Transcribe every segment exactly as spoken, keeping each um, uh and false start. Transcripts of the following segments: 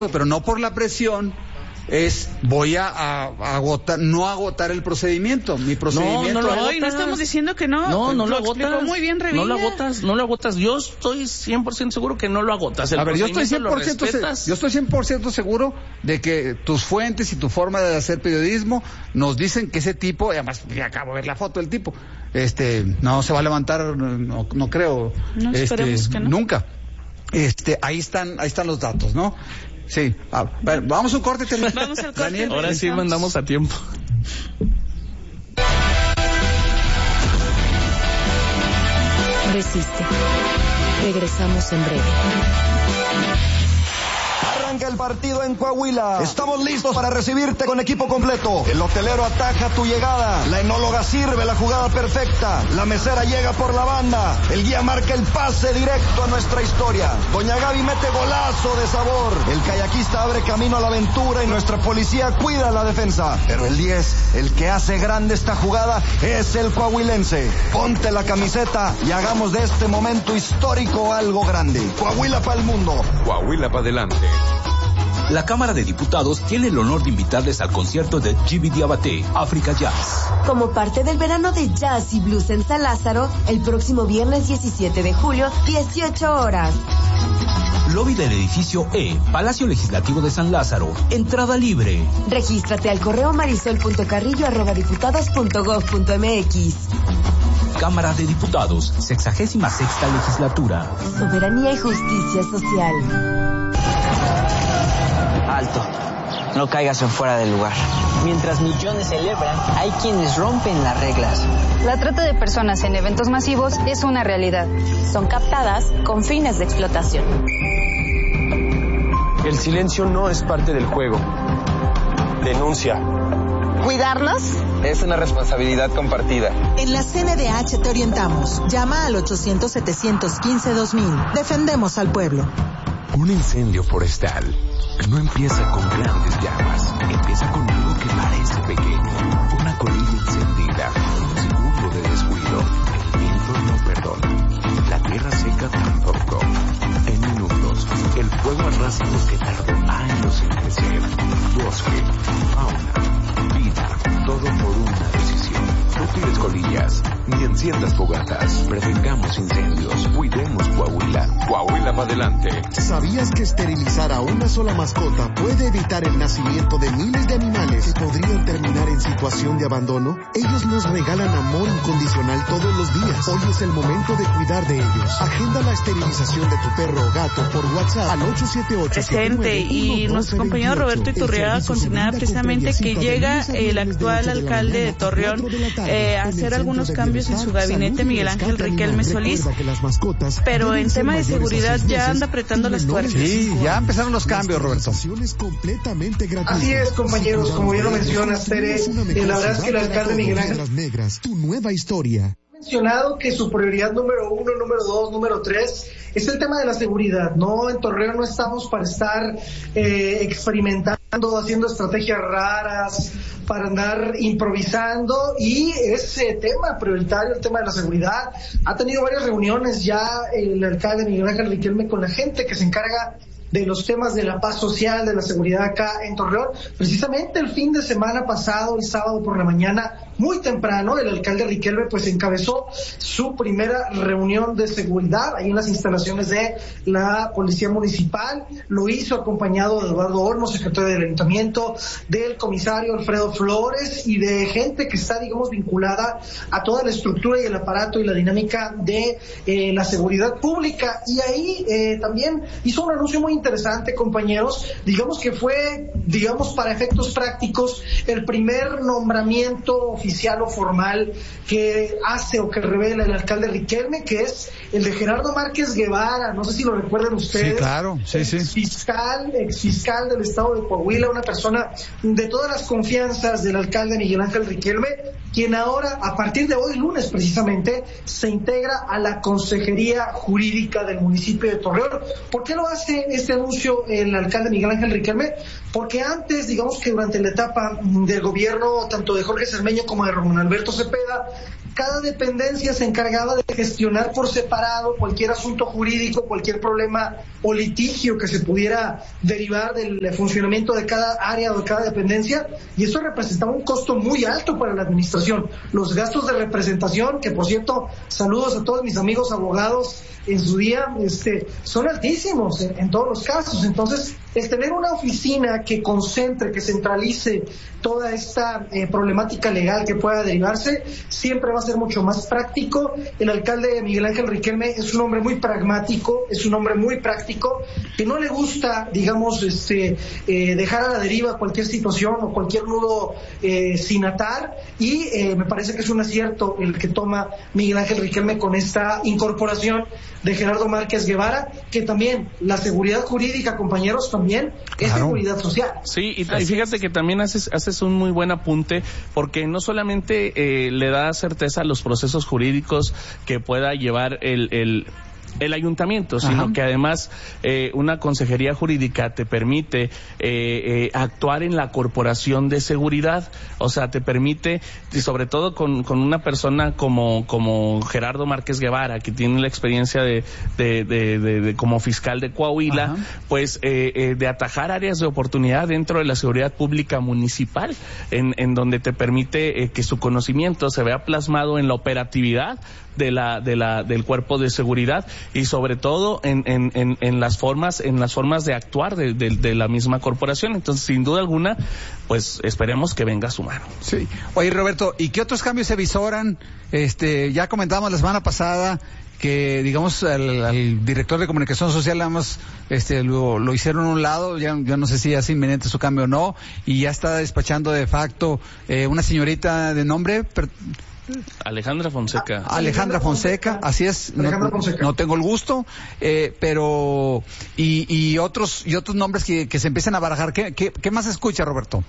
pero no por la presión. Es voy a, a, a agotar, no agotar el procedimiento. Mi procedimiento. No, no lo agotas. no estamos diciendo que no. No, no lo, lo agotas. Muy bien, Revilla. No lo agotas, no lo agotas. Yo estoy cien por ciento seguro que no lo agotas. El a ver, yo estoy cien por ciento se, yo estoy cien por ciento seguro de que tus fuentes y tu forma de hacer periodismo nos dicen que ese tipo, y además ya acabo de ver la foto del tipo, este, no se va a levantar, no, no creo, no, este, que no. nunca. Este, ahí están, ahí están los datos, ¿no? Sí, a ver, vamos a un corte. Vamos al corte. Daniel, ahora sí mandamos a tiempo. Resiste. Regresamos en breve. Arranca el partido en Coahuila. Estamos listos para recibirte con equipo completo. El hotelero ataja tu llegada. La enóloga sirve la jugada perfecta. La mesera llega por la banda. El guía marca el pase directo a nuestra historia. Doña Gaby mete golazo de sabor. El kayakista abre camino a la aventura y nuestra policía cuida la defensa. Pero el diez, el que hace grande esta jugada, es el coahuilense. Ponte la camiseta y hagamos de este momento histórico algo grande. Coahuila para el mundo. Coahuila para adelante. La Cámara de Diputados tiene el honor de invitarles al concierto de G B Diabaté, África Jazz. Como parte del verano de jazz y blues en San Lázaro, el próximo viernes diecisiete de julio, dieciocho horas. Lobby del edificio E, Palacio Legislativo de San Lázaro. Entrada libre. Regístrate al correo marisol punto carrillo arroba diputados punto gob punto mx. Cámara de Diputados, sexagésima sexta legislatura. Soberanía y justicia social. Alto, no caigas en fuera del lugar. Mientras millones celebran, hay quienes rompen las reglas. La trata de personas en eventos masivos es una realidad. Son captadas con fines de explotación. El silencio no es parte del juego. Denuncia. ¿Cuidarnos? Es una responsabilidad compartida. En la C N D H te orientamos. Llama al ochocientos, setecientos quince, dos mil. Defendemos al pueblo. Un incendio forestal no empieza con grandes llamas. Empieza con algo que parece pequeño. Una colilla encendida. Un segundo de descuido. El viento no perdona. La tierra seca tampoco. En minutos, el fuego arrasa lo que tardó años en crecer. Bosque, fauna, vida, todo por una decisión. No tires colillas, ni enciendas fogatas. Prevengamos incendios, cuidemos Coahuila. Coahuila para adelante. ¿Sabías que esterilizar a una sola mascota puede evitar el nacimiento de miles de animales que podrían terminar en situación de abandono? Ellos nos regalan amor incondicional todos los días. Hoy es el momento de cuidar de ellos. Agenda la esterilización de tu perro o gato por WhatsApp al ocho siete ocho. Presente, y nuestro compañero Roberto Iturriaga consignaba precisamente que llega el actual alcalde de Torreón eh, a hacer algunos cambios en su gabinete, Miguel Ángel Riquelme Solís, pero en tema de seguridad ya anda apretando las tuercas. Sí, ya empezaron los cambios, Roberto. Así es, compañeros, como bien lo mencionas, Tere, eh, la verdad es que el alcalde Miguel Ángel Negras, tu nueva historia. mencionado que su prioridad número uno, número dos, número tres es el tema de la seguridad, ¿no? En Torreón no estamos para estar eh, experimentando, haciendo estrategias raras, para andar improvisando, y ese tema prioritario, el tema de la seguridad, ha tenido varias reuniones ya el alcalde Miguel Ángel Riquelme con la gente que se encarga de los temas de la paz social, de la seguridad acá en Torreón. Precisamente el fin de semana pasado, el sábado por la mañana, muy temprano, el alcalde Riquelme pues encabezó su primera reunión de seguridad ahí en las instalaciones de la Policía Municipal. Lo hizo acompañado de Eduardo Olmos, secretario del Ayuntamiento, del comisario Alfredo Flores y de gente que está, digamos, vinculada a toda la estructura y el aparato y la dinámica de eh, la seguridad pública. Y ahí eh, también hizo un anuncio muy interesante, compañeros. Digamos que fue, digamos, para efectos prácticos, el primer nombramiento oficial o formal que hace o que revela el alcalde Riquelme, que es el de Gerardo Márquez Guevara. No sé si lo recuerdan ustedes. Sí, claro, sí, sí. Fiscal, ex fiscal del estado de Coahuila, una persona de todas las confianzas del alcalde Miguel Ángel Riquelme, quien ahora, a partir de hoy, lunes precisamente, se integra a la Consejería Jurídica del municipio de Torreón. ¿Por qué lo hace este anuncio el alcalde Miguel Ángel Riquelme? Porque antes, digamos que durante la etapa del gobierno, tanto de Jorge Cermeño como de Ramón Alberto Cepeda, cada dependencia se encargaba de gestionar por separado cualquier asunto jurídico, cualquier problema o litigio que se pudiera derivar del funcionamiento de cada área o de cada dependencia, y eso representaba un costo muy alto para la administración. Los gastos de representación, que por cierto, saludos a todos mis amigos abogados en su día, este, son altísimos en, en todos los casos. Entonces, el tener una oficina que concentre, que centralice toda esta eh, problemática legal que pueda derivarse, siempre va a ser mucho más práctico. El alcalde Miguel Ángel Riquelme es un hombre muy pragmático, es un hombre muy práctico, que no le gusta, digamos, este, eh, dejar a la deriva cualquier situación o cualquier nudo eh, sin atar, y eh, me parece que es un acierto el que toma Miguel Ángel Riquelme con esta incorporación de Gerardo Márquez Guevara, que también la seguridad jurídica, compañeros, también es claro. seguridad social. Sí, y, y fíjate que también haces, haces un muy buen apunte, porque no solamente eh, le da certeza a los procesos jurídicos que pueda llevar el... el el ayuntamiento, sino Ajá. que además eh, una consejería jurídica te permite eh, eh, actuar en la corporación de seguridad, o sea, te permite, y sobre todo con, con una persona como como Gerardo Márquez Guevara, que tiene la experiencia de, de, de, de, de como fiscal de Coahuila, Ajá. pues eh, eh, de atajar áreas de oportunidad dentro de la seguridad pública municipal, en, en donde te permite eh, que su conocimiento se vea plasmado en la operatividad de la de la del cuerpo de seguridad, y sobre todo en en en, en las formas en las formas de actuar de, de, de la misma corporación. Entonces, sin duda alguna, pues esperemos que venga a su mano. Sí. Oye, Roberto, ¿y qué otros cambios se visoran? Este, ya comentábamos la semana pasada que, digamos, al, al director de comunicación social nada más este, lo, lo hicieron a un lado, ya, yo no sé si es inminente su cambio o no, y ya está despachando de facto eh, una señorita de nombre... Per, Alejandra Fonseca. A, Alejandra Fonseca, así es. No, Fonseca. no tengo el gusto, eh, pero y, y otros y otros nombres que, que se empiezan a barajar. ¿Qué, qué, qué más escucha, Roberto?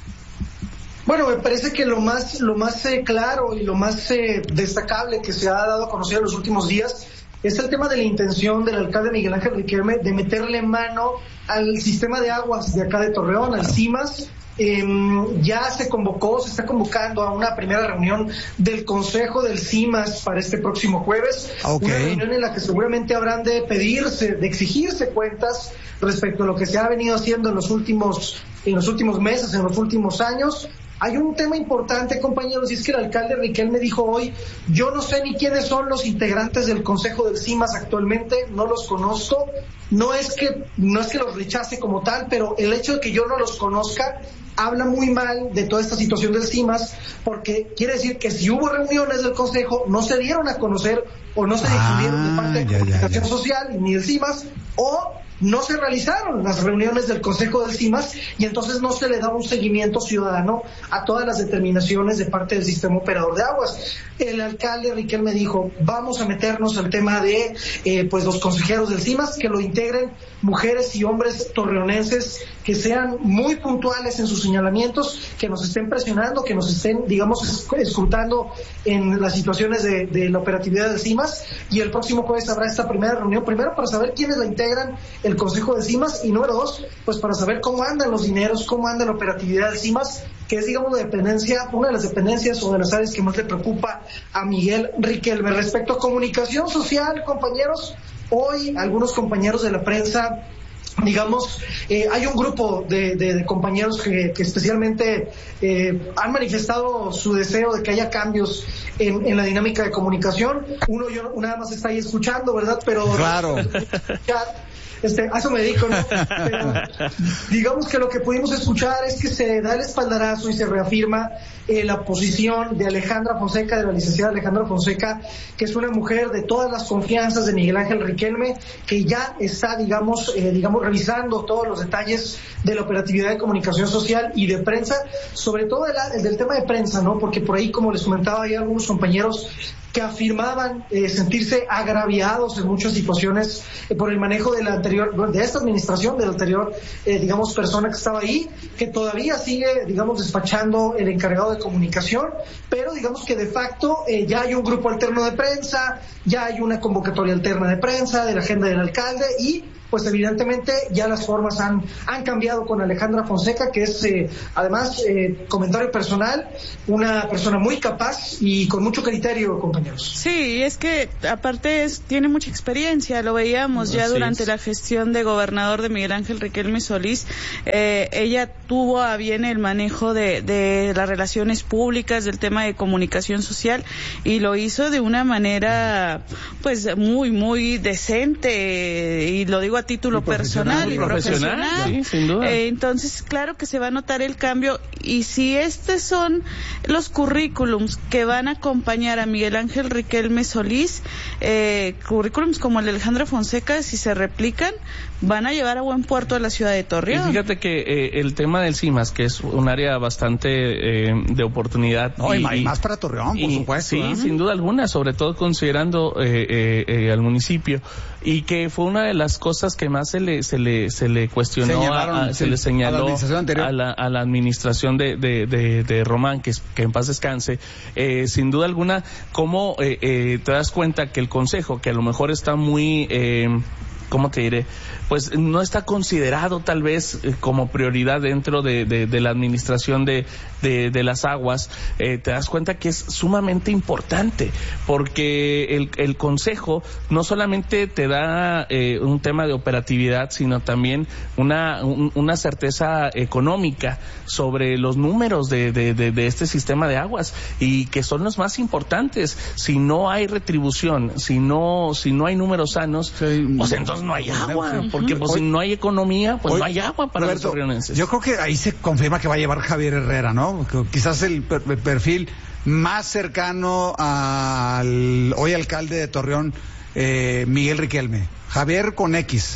Bueno, me parece que lo más lo más eh, claro y lo más eh, destacable que se ha dado a conocer en los últimos días es el tema de la intención del alcalde Miguel Ángel Riquelme de meterle mano al sistema de aguas de acá de Torreón, al CIMAS. Eh, ya se convocó, se está convocando a una primera reunión del Consejo del CIMAS para este próximo jueves, okay. Una reunión en la que seguramente habrán de pedirse, de exigirse cuentas respecto a lo que se ha venido haciendo en los últimos, en los últimos meses, en los últimos años. Hay un tema importante, compañeros, y es que el alcalde Riquelme dijo hoy, yo no sé ni quiénes son los integrantes del Consejo del CIMAS actualmente, no los conozco, no es que no es que los rechace como tal, pero el hecho de que yo no los conozca habla muy mal de toda esta situación del CIMAS, porque quiere decir que si hubo reuniones del Consejo, no se dieron a conocer o no se difundieron ah, de parte de ya, Comunicación ya, ya. Social ni del CIMAS, o no se realizaron las reuniones del Consejo del CIMAS y entonces no se le da un seguimiento ciudadano a todas las determinaciones de parte del sistema operador de aguas. El alcalde Riquelme dijo, vamos a meternos al tema de eh, pues los consejeros del CIMAS, que lo integren mujeres y hombres torreonenses que sean muy puntuales en sus señalamientos, que nos estén presionando, que nos estén, digamos, escrutando en las situaciones de, de la operatividad del CIMAS, y el próximo jueves habrá esta primera reunión, primero para saber quiénes la integran el Consejo de CIMAS, y número dos, pues para saber cómo andan los dineros, cómo anda la operatividad del CIMAS, que es, digamos, la dependencia, una de las dependencias o de las áreas que más le preocupa a Miguel Riquelme. Respecto a comunicación social, compañeros, hoy algunos compañeros de la prensa, digamos, eh, hay un grupo de, de, de compañeros que, que especialmente eh, han manifestado su deseo de que haya cambios en, en la dinámica de comunicación. Uno, yo nada más está ahí escuchando, ¿verdad? Pero claro. Este, a eso me dedico, ¿no? Pero digamos que lo que pudimos escuchar es que se da el espaldarazo y se reafirma eh, la posición de Alejandra Fonseca, de la licenciada Alejandra Fonseca, que es una mujer de todas las confianzas de Miguel Ángel Riquelme, que ya está, digamos, eh, digamos, revisando todos los detalles de la operatividad de comunicación social y de prensa, sobre todo el, el del tema de prensa, ¿no? Porque por ahí, como les comentaba, hay algunos compañeros que afirmaban eh, sentirse agraviados en muchas situaciones eh, por el manejo de la anterior, de esta administración, de la anterior, eh, digamos, persona que estaba ahí, que todavía sigue, digamos, despachando el encargado de comunicación, pero digamos que de facto eh, ya hay un grupo alterno de prensa, ya hay una convocatoria alterna de prensa, de la agenda del alcalde, y pues evidentemente ya las formas han, han cambiado con Alejandra Fonseca, que es eh, además, eh, comentario personal, una persona muy capaz y con mucho criterio, compañeros. Sí, es que aparte es, tiene mucha experiencia, lo veíamos ya Así durante es. la gestión de gobernador de Miguel Ángel Riquelme Solís. Eh, ella tuvo a bien el manejo de, de las relaciones públicas, del tema de comunicación social, y lo hizo de una manera pues muy, muy decente, y lo digo a título y personal y profesional, profesional. Sí, sin duda. Eh, entonces, claro que se va a notar el cambio, y si estos son los currículums que van a acompañar a Miguel Ángel Riquelme Solís, eh, currículums como el de Alejandra Fonseca, si se replican, van a llevar a buen puerto a la ciudad de Torreón. Y fíjate que eh, el tema del CIMAS, que es un área bastante eh, de oportunidad. No, y, y más para Torreón, por y, supuesto. Sí, ¿eh? sin duda alguna, sobre todo considerando eh, eh, eh, al municipio, y que fue una de las cosas que más se le se le se le cuestionó, a, a, se le señaló a la, a la, a la administración de, de, de, de Román, que, es, que en paz descanse. Eh, sin duda alguna, cómo eh, eh, te das cuenta que el consejo, que a lo mejor está muy eh, ¿cómo te diré? Pues no está considerado tal vez eh, como prioridad dentro de, de, de la administración de, de, de las aguas. Eh, te das cuenta que es sumamente importante, porque el, el consejo no solamente te da eh, un tema de operatividad, sino también una, un, una certeza económica sobre los números de, de, de, de este sistema de aguas, y que son los más importantes. Si no hay retribución, si no, si no hay números sanos, sí, pues entonces no hay agua, porque pues, si no hay economía, pues hoy, no hay agua para Roberto, los torreonenses. Yo creo que ahí se confirma que va a llevar Javier Herrera, ¿no? Quizás el, per el perfil más cercano al hoy alcalde de Torreón, eh, Miguel Riquelme. Javier con X.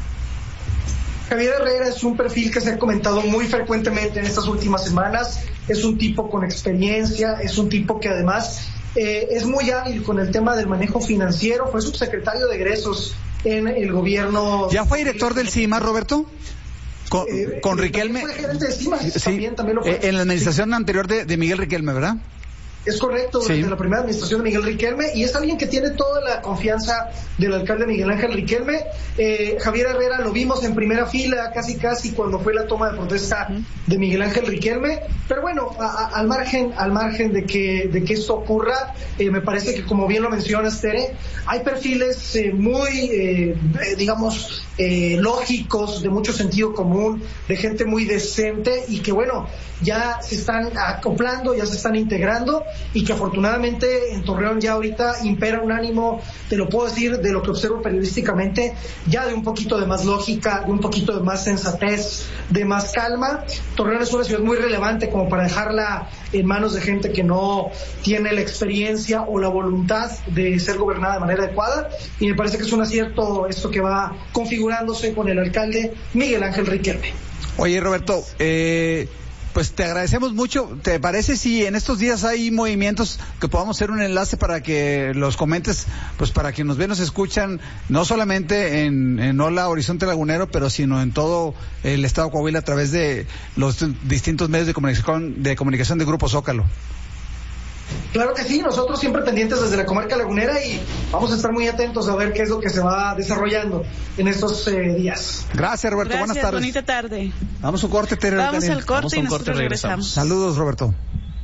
Javier Herrera es un perfil que se ha comentado muy frecuentemente en estas últimas semanas. Es un tipo con experiencia, es un tipo que además eh, es muy hábil con el tema del manejo financiero. Fue subsecretario de egresos en el gobierno. ¿Ya fue director del CIMAS, Roberto? Con, eh, con Riquelme. Fue gerente del CIMAS, sí, también, también lo fue. Eh, en la administración sí. anterior de, de Miguel Riquelme, ¿verdad? Es correcto, durante sí. la primera administración de Miguel Riquelme, y es alguien que tiene toda la confianza del alcalde Miguel Ángel Riquelme. Eh, Javier Herrera lo vimos en primera fila, casi casi cuando fue la toma de protesta de Miguel Ángel Riquelme, pero bueno, a, a, al margen al margen de que de que esto ocurra, eh, me parece que, como bien lo mencionas, Tere, hay perfiles eh, muy, eh, digamos, eh, lógicos, de mucho sentido común, de gente muy decente, y que bueno, ya se están acoplando, ya se están integrando, y que afortunadamente en Torreón ya ahorita impera un ánimo, te lo puedo decir, de lo que observo periodísticamente, ya de un poquito de más lógica, de un poquito de más sensatez, de más calma. Torreón es una ciudad muy relevante como para dejarla en manos de gente que no tiene la experiencia o la voluntad de ser gobernada de manera adecuada, y me parece que es un acierto esto que va configurándose con el alcalde Miguel Ángel Riquelme. Oye, Roberto, eh... pues te agradecemos mucho. ¿Te parece si en estos días hay movimientos que podamos hacer un enlace para que los comentes, pues para quienes nos ven, nos escuchan, no solamente en, en Hola Horizonte Lagunero, pero sino en todo el estado de Coahuila a través de los distintos medios de comunicación de comunicación de Grupo Zócalo? Claro que sí, nosotros siempre pendientes desde la comarca lagunera, y vamos a estar muy atentos a ver qué es lo que se va desarrollando en estos eh, días. Gracias, Roberto. Gracias, buenas tardes. Bonita tarde. Vamos a un corte, Tere. Vamos Daniel. al corte Vamos y un nosotros corte, regresamos. Saludos, Roberto.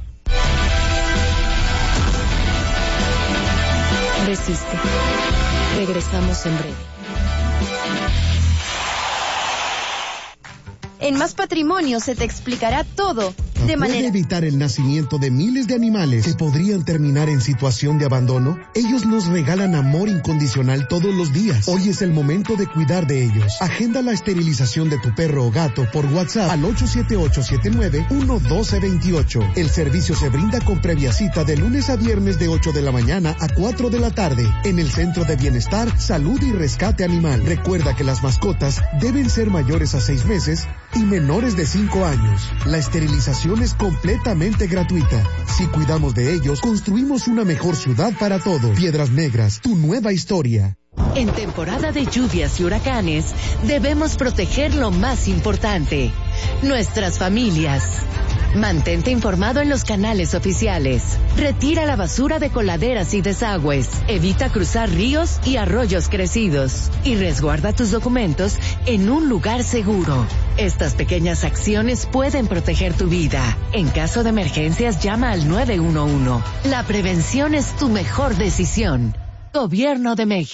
Resiste. Regresamos en breve. En Más Patrimonio se te explicará todo de manera... ¿Puede evitar el nacimiento de miles de animales que podrían terminar en situación de abandono? Ellos nos regalan amor incondicional todos los días. Hoy es el momento de cuidar de ellos. Agenda la esterilización de tu perro o gato por WhatsApp al ocho siete ocho siete nueve uno uno dos dos ocho. El servicio se brinda con previa cita de lunes a viernes de ocho de la mañana a cuatro de la tarde en el Centro de Bienestar, Salud y Rescate Animal. Recuerda que las mascotas deben ser mayores a seis meses y menores de cinco años. La esterilización es completamente gratuita. Si cuidamos de ellos, construimos una mejor ciudad para todos. Piedras Negras, tu nueva historia. En temporada de lluvias y huracanes, debemos proteger lo más importante, nuestras familias. Mantente informado en los canales oficiales. Retira la basura de coladeras y desagües. Evita cruzar ríos y arroyos crecidos. Y resguarda tus documentos en un lugar seguro. Estas pequeñas acciones pueden proteger tu vida. En caso de emergencias, llama al nueve uno uno. La prevención es tu mejor decisión. Gobierno de México.